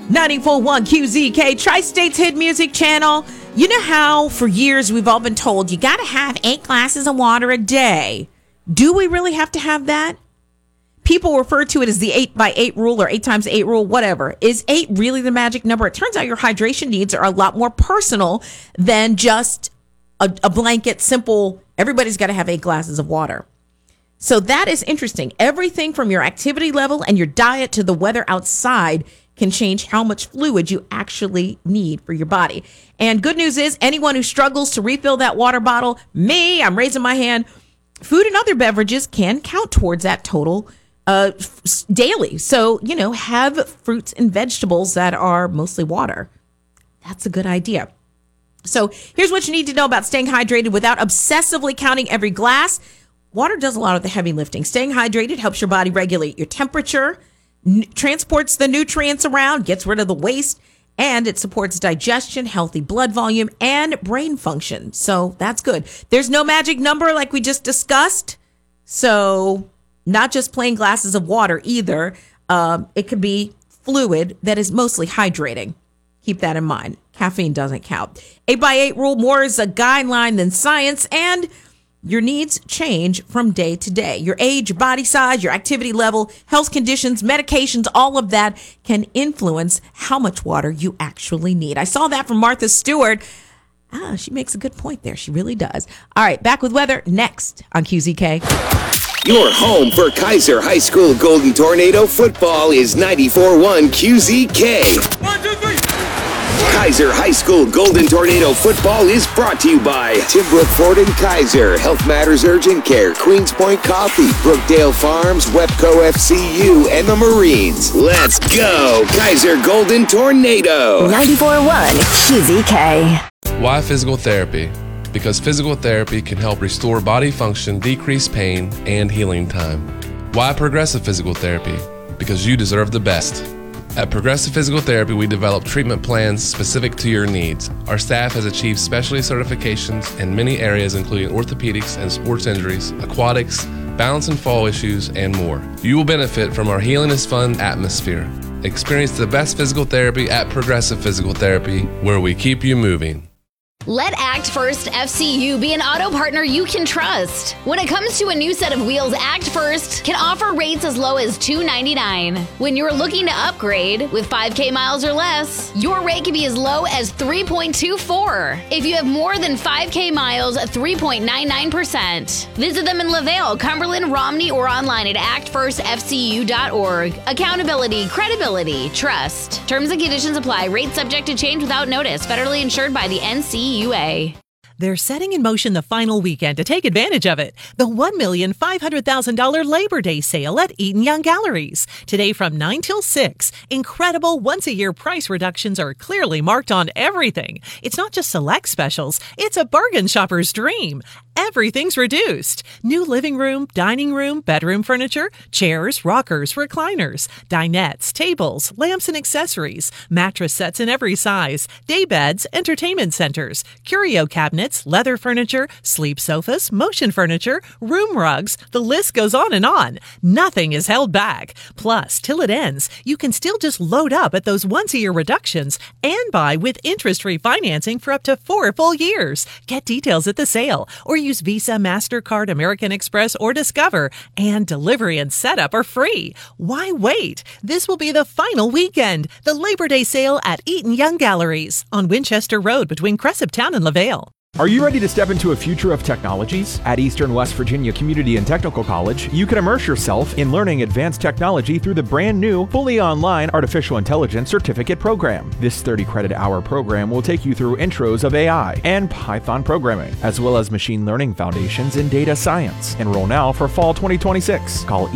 94.1 QZK, Tri-State's hit music channel. You know how for years we've all been told you got to have 8 glasses of water a day. Do we really have to have that? People refer to it as the 8x8 rule or 8 times 8 rule, whatever. Is 8 really the magic number? It turns out your hydration needs are a lot more personal than just a blanket, simple, everybody's got to have 8 glasses of water. So that is interesting. Everything from your activity level and your diet to the weather outside can change how much fluid you actually need for your body. And good news is anyone who struggles to refill that water bottle, I'm raising my hand, food and other beverages can count towards that total daily. So, have fruits and vegetables that are mostly water. That's a good idea. So here's what you need to know about staying hydrated without obsessively counting every glass. Water does a lot of the heavy lifting. Staying hydrated helps your body regulate your temperature, transports the nutrients around, gets rid of the waste, and it supports digestion, healthy blood volume, and brain function. So that's good. There's no magic number like we just discussed. So not just plain glasses of water either. It could be fluid that is mostly hydrating. Keep that in mind. Caffeine doesn't count. 8x8 rule, more is a guideline than science, and your needs change from day to day. Your age, your body size, your activity level, health conditions, medications, all of that can influence how much water you actually need. I saw that from Martha Stewart. She makes a good point there. She really does. All right, back with weather next on QZK. Your home for Kaiser High School Golden Tornado football is 94.1 QZK. 1, 2, 3. Kaiser High School Golden Tornado football is brought to you by Timbrook Ford and Kaiser, Health Matters Urgent Care, Queens Point Coffee, Brookdale Farms, Webco FCU, and the Marines. Let's go, Kaiser Golden Tornado. 94.1 QZK. Why physical therapy? Because physical therapy can help restore body function, decrease pain, and healing time. Why progressive physical therapy? Because you deserve the best. At Progressive Physical Therapy, we develop treatment plans specific to your needs. Our staff has achieved specialty certifications in many areas, including orthopedics and sports injuries, aquatics, balance and fall issues, and more. You will benefit from our Healing is Fun atmosphere. Experience the best physical therapy at Progressive Physical Therapy, where we keep you moving. Let Act First FCU be an auto partner you can trust. When it comes to a new set of wheels, Act First can offer rates as low as $299. When you're looking to upgrade with 5K miles or less, your rate can be as low as $3.24. If you have more than 5K miles, 3.99%. Visit them in LaVale, Cumberland, Romney, or online at actfirstfcu.org. Accountability, credibility, trust. Terms and conditions apply. Rates subject to change without notice. Federally insured by the NCUA. They're setting in motion the final weekend to take advantage of it. The $1,500,000 Labor Day sale at Eaton Young Galleries. Today from 9 till 6. Incredible once-a-year price reductions are clearly marked on everything. It's not just select specials. It's a bargain shopper's dream. Everything's reduced. New living room, dining room, bedroom furniture, chairs, rockers, recliners, dinettes, tables, lamps and accessories, mattress sets in every size, day beds, entertainment centers, curio cabinets, leather furniture, sleep sofas, motion furniture, room rugs. The list goes on and on. Nothing is held back. Plus, till it ends, you can still just load up at those once-a-year reductions and buy with interest-free financing for up to 4 full years. Get details at the sale or use Visa, MasterCard, American Express, or Discover, and delivery and setup are free. Why wait? This will be the final weekend. The Labor Day sale at Eaton Young Galleries on Winchester Road between Cresaptown and LaVale. Are you ready to step into a future of technologies? At Eastern West Virginia Community and Technical College, you can immerse yourself in learning advanced technology through the brand new, fully online Artificial Intelligence Certificate Program. This 30-credit-hour program will take you through intros of AI and Python programming, as well as machine learning foundations in data science. Enroll now for fall 2026. Call